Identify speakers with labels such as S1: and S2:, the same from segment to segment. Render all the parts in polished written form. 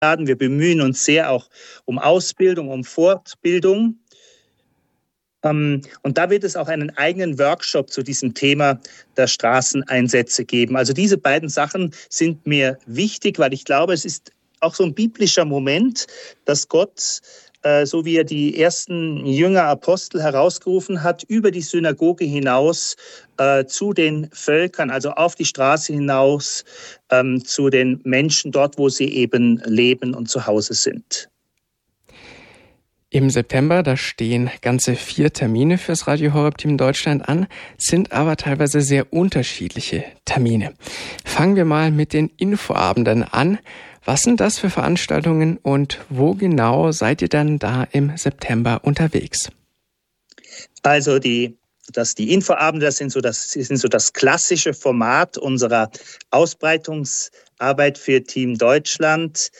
S1: Wir bemühen uns sehr auch um Ausbildung, um Fortbildung. Und da wird es auch einen eigenen Workshop zu diesem Thema der Straßeneinsätze geben. Also diese beiden Sachen sind mir wichtig, weil ich glaube, es ist auch so ein biblischer Moment, dass Gott, so wie er die ersten Jünger Apostel herausgerufen hat, über die Synagoge hinaus zu den Völkern, also auf die Straße hinaus, zu den Menschen dort, wo sie eben leben und zu Hause sind.
S2: Im September, da stehen ganze 4 Termine fürs Radio Horeb Team Deutschland an, sind aber teilweise sehr unterschiedliche Termine. Fangen wir mal mit den Infoabenden an. Was sind das für Veranstaltungen und wo genau seid ihr dann da im September unterwegs?
S1: Also die Infoabende, das sind so das klassische Format unserer Ausbreitungsarbeit für Team Deutschland.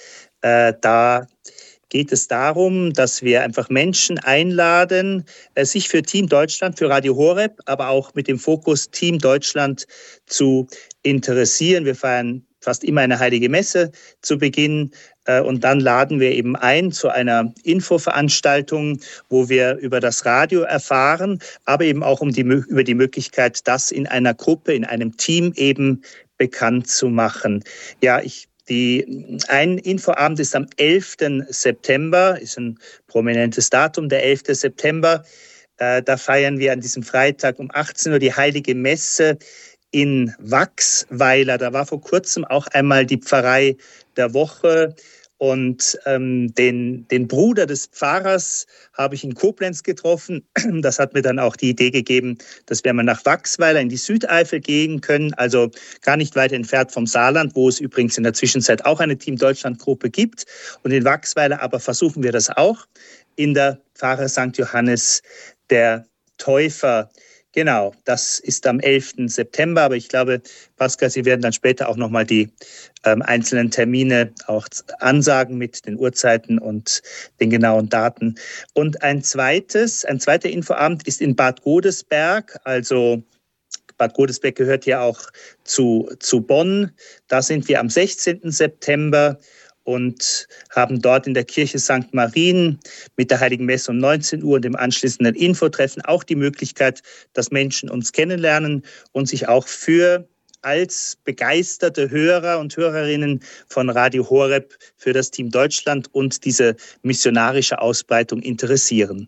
S1: Da geht es darum, dass wir einfach Menschen einladen, sich für Team Deutschland, für Radio Horeb, aber auch mit dem Fokus Team Deutschland zu interessieren. Wir feiern fast immer eine heilige Messe zu Beginn und dann laden wir eben ein zu einer Infoveranstaltung, wo wir über das Radio erfahren, aber eben auch über die Möglichkeit, das in einer Gruppe, in einem Team eben bekannt zu machen. Ja, ein Infoabend ist am 11. September, ist ein prominentes Datum, der 11. September. Da feiern wir an diesem Freitag um 18 Uhr die Heilige Messe in Wachsweiler. Da war vor kurzem auch einmal die Pfarrei der Woche. Und den Bruder des Pfarrers habe ich in Koblenz getroffen. Das hat mir dann auch die Idee gegeben, dass wir mal nach Wachsweiler in die Südeifel gehen können, also gar nicht weit entfernt vom Saarland, wo es übrigens in der Zwischenzeit auch eine Team Deutschland-Gruppe gibt. Und in Wachsweiler aber versuchen wir das auch in der Pfarre St. Johannes der Täufer. Genau, das ist am 11. September, aber ich glaube, Pascal, Sie werden dann später auch nochmal die einzelnen Termine auch ansagen mit den Uhrzeiten und den genauen Daten. Und ein zweiter Infoabend ist in Bad Godesberg, also Bad Godesberg gehört ja auch zu Bonn. Da sind wir am 16. September und haben dort in der Kirche St. Marien mit der Heiligen Messe um 19 Uhr und dem anschließenden Infotreffen auch die Möglichkeit, dass Menschen uns kennenlernen und sich auch als begeisterte Hörer und Hörerinnen von Radio Horeb für das Team Deutschland und diese missionarische Ausbreitung interessieren.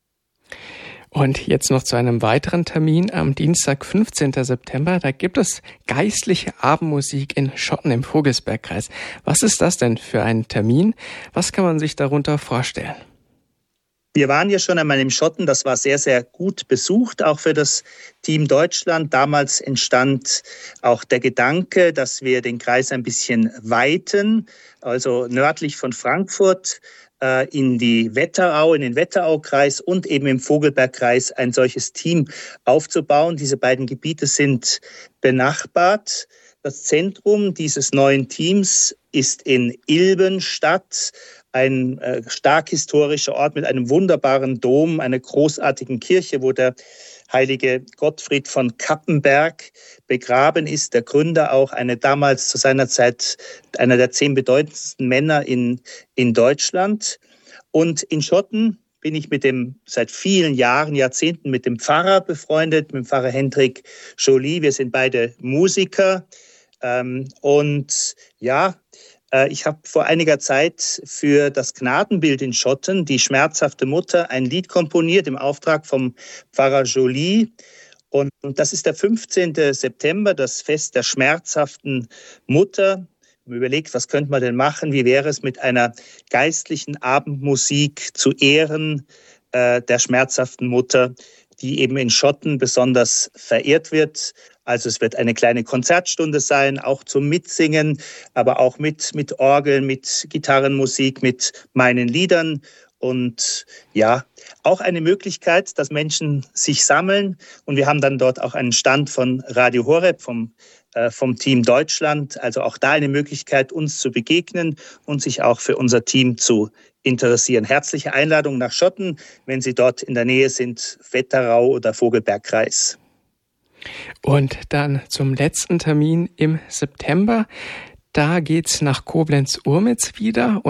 S2: Und jetzt noch zu einem weiteren Termin am Dienstag, 15. September. Da gibt es geistliche Abendmusik in Schotten im Vogelsbergkreis. Was ist das denn für ein Termin? Was kann man sich darunter vorstellen?
S1: Wir waren ja schon einmal im Schotten, das war sehr, sehr gut besucht, auch für das Team Deutschland. Damals entstand auch der Gedanke, dass wir den Kreis ein bisschen weiten, also nördlich von Frankfurt in den Wetteraukreis und eben im Vogelbergkreis ein solches Team aufzubauen. Diese beiden Gebiete sind benachbart. Das Zentrum dieses neuen Teams ist in Ilbenstadt, ein stark historischer Ort mit einem wunderbaren Dom, einer großartigen Kirche, wo der heilige Gottfried von Kappenberg begraben ist, der Gründer auch, damals zu seiner Zeit einer der 10 bedeutendsten Männer in Deutschland. Und in Schotten bin ich seit vielen Jahrzehnten mit dem Pfarrer befreundet, mit dem Pfarrer Hendrik Joly. Wir sind beide Musiker. Ich habe vor einiger Zeit für das Gnadenbild in Schotten, die schmerzhafte Mutter, ein Lied komponiert im Auftrag vom Pfarrer Joly. Und das ist der 15. September, das Fest der schmerzhaften Mutter. Man überlegt, was könnte man denn machen? Wie wäre es mit einer geistlichen Abendmusik zu Ehren der schmerzhaften Mutter, die eben in Schotten besonders verehrt wird? Also es wird eine kleine Konzertstunde sein, auch zum Mitsingen, aber auch mit Orgel, mit Gitarrenmusik, mit meinen Liedern. Und ja, auch eine Möglichkeit, dass Menschen sich sammeln. Und wir haben dann dort auch einen Stand von Radio Horeb, vom Team Deutschland. Also auch da eine Möglichkeit, uns zu begegnen und sich auch für unser Team zu interessieren. Herzliche Einladung nach Schotten, wenn Sie dort in der Nähe sind, Wetterau oder Vogelbergkreis.
S2: Und dann zum letzten Termin im September. Da geht's nach Koblenz-Urmitz wieder.